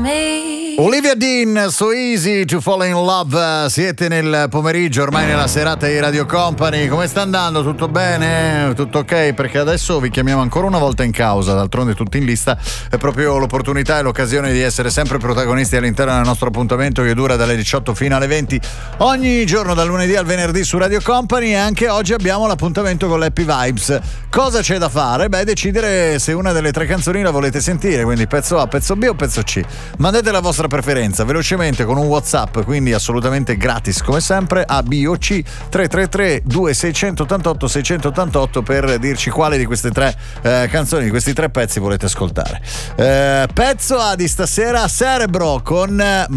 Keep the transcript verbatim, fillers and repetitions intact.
me. Olivia Dean, So Easy to Fall in Love. Siete nel pomeriggio, ormai nella serata di Radio Company. Come sta andando? Tutto bene? Tutto ok? Perché adesso vi chiamiamo ancora una volta in causa, d'altronde tutti in lista. È proprio l'opportunità e l'occasione di essere sempre protagonisti all'interno del nostro appuntamento che dura dalle diciotto fino alle venti ogni giorno, dal lunedì al venerdì su Radio Company. E anche oggi abbiamo l'appuntamento con l'Happy Vibes. Cosa c'è da fare? Beh, decidere se una delle tre canzoni la volete sentire, quindi pezzo A, pezzo B o pezzo C. Mandate la vostra preferenza velocemente con un WhatsApp, quindi assolutamente gratis come sempre, A, B o C, tre tre tre due sei otto otto sei otto otto per dirci quale di queste tre eh, canzoni, di questi tre pezzi volete ascoltare. Eh, pezzo A di stasera, Cerebro con